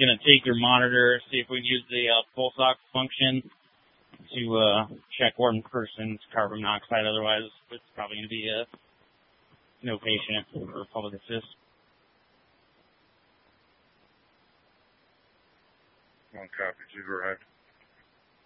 going to take your monitor, see if we can use the pulse ox function to check one person's carbon monoxide. Otherwise, it's probably going to be no patient for public assist. One copy, you've arrived.